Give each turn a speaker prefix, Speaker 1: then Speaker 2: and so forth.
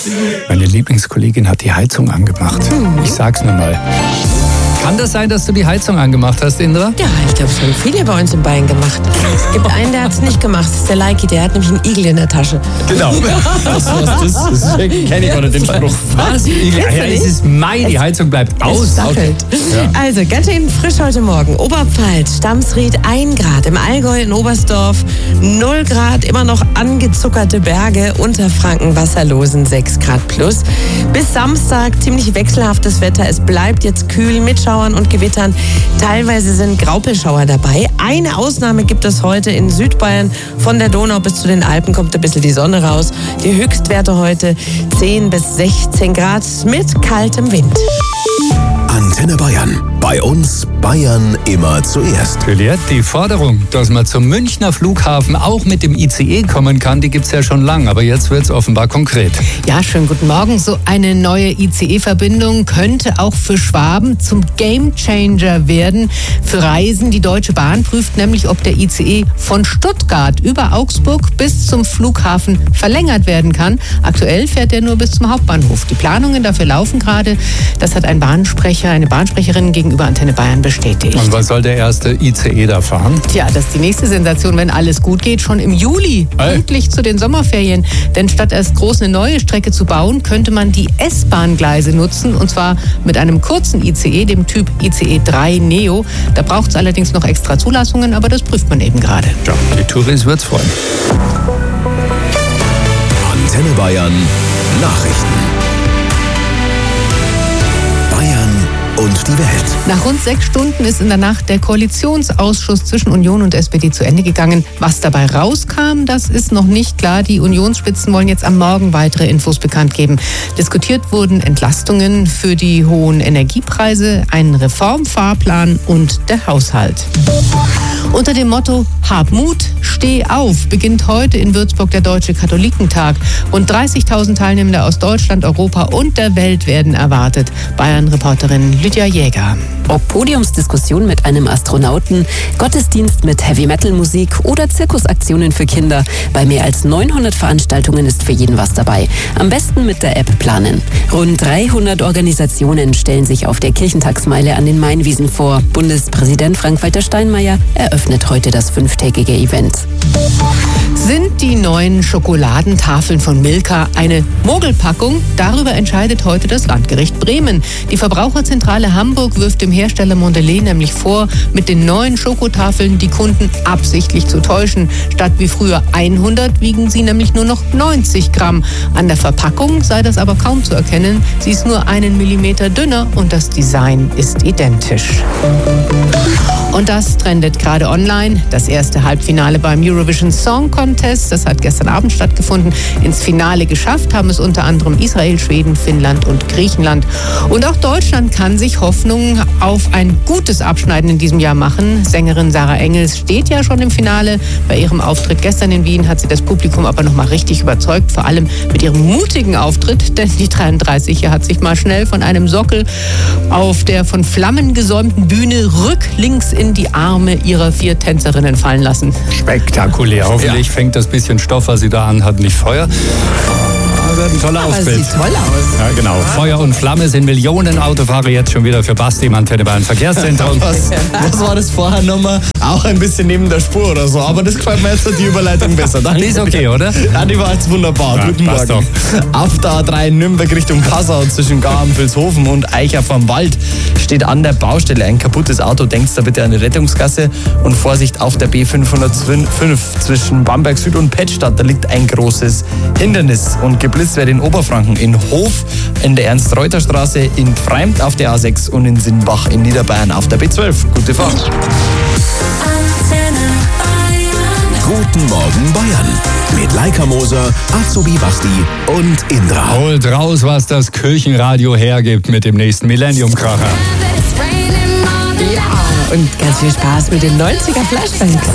Speaker 1: Meine Lieblingskollegin hat die Heizung angemacht. Ich sag's nur mal. Kann das sein, dass du die Heizung angemacht hast, Indra?
Speaker 2: Ja, ich glaube, das haben viele bei uns in Bayern gemacht. Es gibt einen, der hat es nicht gemacht. Das ist der Leiki, der hat nämlich einen Igel in der Tasche.
Speaker 1: Genau. Das kenne ich oder den Spruch. Was? Ja, es ist Mai, die Heizung bleibt aus.
Speaker 2: Okay. Ja. Also, ganz schön frisch heute Morgen. Oberpfalz, Stamsried 1 Grad. Im Allgäu in Oberstdorf 0 Grad. Immer noch angezuckerte Berge. Unterfranken, Wasserlosen 6 Grad plus. Bis Samstag ziemlich wechselhaftes Wetter. Es bleibt jetzt kühl mit Schauern und Gewittern. Teilweise sind Graupelschauer dabei. Eine Ausnahme gibt es heute in Südbayern. Von der Donau bis zu den Alpen kommt ein bisschen die Sonne raus. Die Höchstwerte heute 10 bis 16 Grad mit kaltem Wind.
Speaker 3: Antenne Bayern. Bei uns Bayern immer zuerst.
Speaker 1: Juliette, die Forderung, dass man zum Münchner Flughafen auch mit dem ICE kommen kann, die gibt es ja schon lange. Aber jetzt wird es offenbar konkret.
Speaker 4: Ja, schönen guten Morgen. So eine neue ICE-Verbindung könnte auch für Schwaben zum Gamechanger werden für Reisen. Die Deutsche Bahn prüft nämlich, ob der ICE von Stuttgart über Augsburg bis zum Flughafen verlängert werden kann. Aktuell fährt er nur bis zum Hauptbahnhof. Die Planungen dafür laufen gerade. Das hat eine Bahnsprecherin gegenüber Antenne Bayern bestätigt.
Speaker 1: Und was soll der erste ICE da fahren?
Speaker 4: Tja, das ist die nächste Sensation, wenn alles gut geht, schon im Juli, pünktlich zu den Sommerferien. Denn statt erst groß eine neue Strecke zu bauen, könnte man die S-Bahn-Gleise nutzen, und zwar mit einem kurzen ICE, dem Typ ICE 3 Neo. Da braucht es allerdings noch extra Zulassungen, aber das prüft man eben gerade.
Speaker 1: Ja, die Touris wird's freuen.
Speaker 3: Antenne Bayern Nachrichten. Und die Welt.
Speaker 4: Nach rund 6 Stunden ist in der Nacht der Koalitionsausschuss zwischen Union und SPD zu Ende gegangen. Was dabei rauskam, das ist noch nicht klar. Die Unionsspitzen wollen jetzt am Morgen weitere Infos bekannt geben. Diskutiert wurden Entlastungen für die hohen Energiepreise, einen Reformfahrplan und der Haushalt. Unter dem Motto Hab Mut, steh auf beginnt heute in Würzburg der Deutsche Katholikentag. Rund 30.000 Teilnehmende aus Deutschland, Europa und der Welt werden erwartet. Bayern-Reporterin Lydia Jäger.
Speaker 5: Ob Podiumsdiskussion mit einem Astronauten, Gottesdienst mit Heavy-Metal-Musik oder Zirkusaktionen für Kinder. Bei mehr als 900 Veranstaltungen ist für jeden was dabei. Am besten mit der App planen. Rund 300 Organisationen stellen sich auf der Kirchentagsmeile an den Mainwiesen vor. Bundespräsident Frank-Walter Steinmeier eröffnet heute das 5-tägige Event.
Speaker 4: Sind die neuen Schokoladentafeln von Milka eine Mogelpackung? Darüber entscheidet heute das Landgericht Bremen. Die Verbraucherzentrale Hamburg wirft dem Hersteller Mondelez nämlich vor, mit den neuen Schokotafeln die Kunden absichtlich zu täuschen. Statt wie früher 100 wiegen sie nämlich nur noch 90 Gramm. An der Verpackung sei das aber kaum zu erkennen. Sie ist nur 1 Millimeter dünner und das Design ist identisch. Und das trendet gerade online. Das erste Halbfinale beim Eurovision Song Contest, das hat gestern Abend stattgefunden. Ins Finale geschafft haben es unter anderem Israel, Schweden, Finnland und Griechenland. Und auch Deutschland kann sich Hoffnung auf ein gutes Abschneiden in diesem Jahr machen. Sängerin Sarah Engels steht ja schon im Finale. Bei ihrem Auftritt gestern in Wien hat sie das Publikum aber noch mal richtig überzeugt. Vor allem mit ihrem mutigen Auftritt, denn die 33er hat sich mal schnell von einem Sockel auf der von Flammen gesäumten Bühne rücklings in die Arme ihrer 4 Tänzerinnen fallen lassen.
Speaker 1: Spektakulär. Hoffentlich fängt das bisschen Stoff, was sie da anhat, nicht Feuer. Wird ein toller Auftritt.
Speaker 2: Sieht toll aus.
Speaker 1: Ja, genau. Feuer und Flamme sind Millionen Autofahrer jetzt schon wieder für Basti im Antenne Bayern Verkehrszentrum.
Speaker 6: Was war das vorher nochmal? Auch ein bisschen neben der Spur oder so. Aber das gefällt mir jetzt die Überleitung besser. Danke.
Speaker 1: Die ist okay, oder?
Speaker 6: Ja, die war jetzt wunderbar.
Speaker 1: Ja,
Speaker 6: Guten
Speaker 1: passt
Speaker 6: Morgen. Auf der A3 Nürnberg Richtung Passau zwischen Garm-Vilshofen und Eicher vom Wald steht an der Baustelle ein kaputtes Auto. Denkt da bitte an die Rettungsgasse und Vorsicht auf der B505 zwischen Bamberg Süd und Pettstadt. Da liegt ein großes Hindernis und geblitzt wird in Oberfranken, in Hof, in der Ernst-Reuter-Straße, in Pfreimt auf der A6 und in Sinnbach in Niederbayern auf der B12. Gute Fahrt.
Speaker 3: Guten Morgen Bayern. Mit Laika Moser, Azubi Basti und Indra.
Speaker 1: Holt raus, was das Kirchenradio hergibt mit dem nächsten Millennium-Kracher.
Speaker 2: Ja, und ganz viel Spaß mit den 90er Flashbacks.